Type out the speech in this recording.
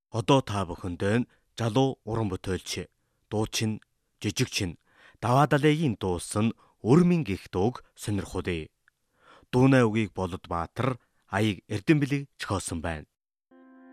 Одоо та бүхэндээ залуу уран бүтээлч, дуучин, жижигчин Даваадалегийн дуусан Өрмийн гих дууг сонирхолъё. Дууны үгийг Болод Баатар, аяг Эрдэнэбилэг зохиосон байна.